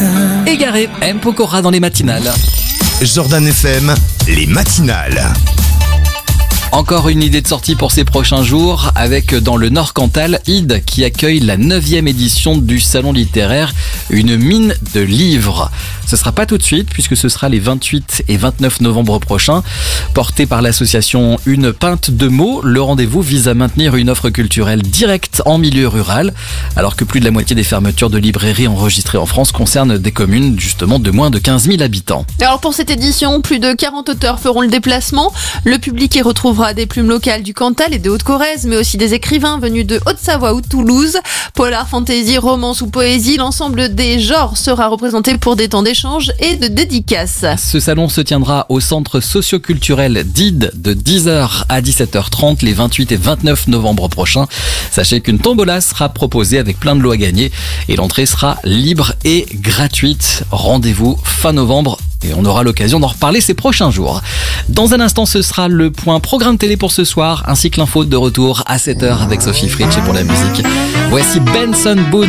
Égaré, M. Pokora dans les matinales. Jordan FM, les matinales. Encore une idée de sortie pour ces prochains jours avec dans le Nord-Cantal, Ide qui accueille la 9e édition du salon littéraire, une mine de livres. Ce sera pas tout de suite puisque ce sera les 28 et 29 novembre prochains. Porté par l'association Une Pinte de mots, le rendez-vous vise à maintenir une offre culturelle directe en milieu rural, alors que plus de la moitié des fermetures de librairies enregistrées en France concernent des communes justement de moins de 15 000 habitants. Alors pour cette édition, plus de 40 auteurs feront le déplacement. Le public y retrouvera des plumes locales du Cantal et de Haute-Corrèze, mais aussi des écrivains venus de Haute-Savoie ou Toulouse. Polar, fantasy, romance ou poésie, l'ensemble des genres sera représenté pour des temps d'échange et de dédicaces. Ce salon se tiendra au centre socio-culturel d'Ide de 10h à 17h30 les 28 et 29 novembre prochains. Sachez qu'une tombola sera proposée avec plein de lots à gagner et l'entrée sera libre et gratuite. Rendez-vous fin novembre. Et on aura l'occasion d'en reparler ces prochains jours. Dans un instant, ce sera le point programme télé pour ce soir, ainsi que l'info de retour à 7h avec Sophie Fritsch et pour la musique. Voici Benson Boone.